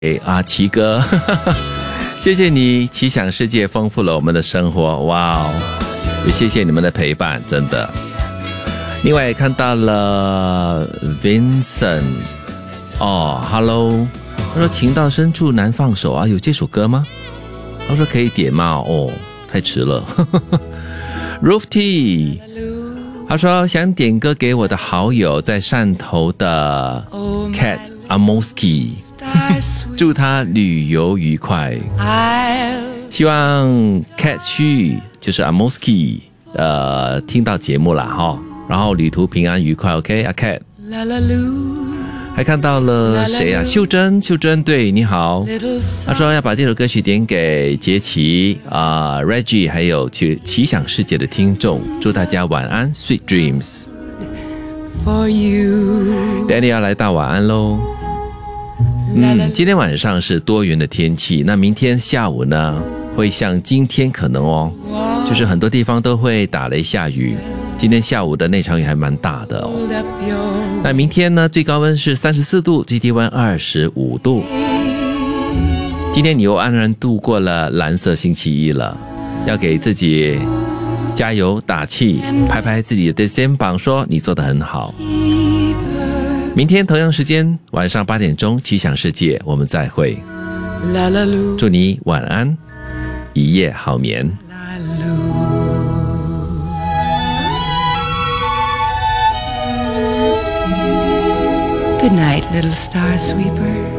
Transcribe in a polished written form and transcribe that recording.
奇哥谢谢你，奇想世界丰富了我们的生活，哇哦，也谢谢你们的陪伴，真的。另外也看到了 Vincent Hello， 他说情到深处难放手啊，有这首歌吗？他说可以点吗？太迟了Roof T， 他说想点歌给我的好友在汕头的 Kat Amoski， 祝他旅游愉快，希望 Kat 去就是 Amoski 听到节目了然后旅途平安愉快 OK 啊 Kat。 还看到了谁啊？秀珍，对，你好。他说要把这首歌曲点给杰奇Reggie 还有奇想世界的听众，祝大家晚安 Sweet Dreams。 Daddy 要来大晚安咯。今天晚上是多云的天气，那明天下午呢会像今天可能就是很多地方都会打雷下雨，今天下午的那场雨还蛮大的那明天呢最高温是34度，最低温25度。今天你又安然度过了蓝色星期一了，要给自己加油打气，拍拍自己的肩膀说你做得很好。明天同样时间晚上8点钟奇想世界我们再会，祝你晚安，一夜好眠。 Good night, little star sweeper.